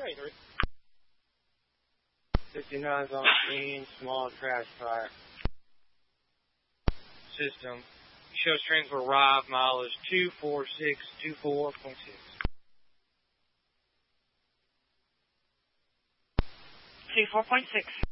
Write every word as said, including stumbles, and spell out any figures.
twenty-three. fifty-nine's on scene, small crash fire. System. Shows transport arrive, mileage two four six two four point six. two four point six.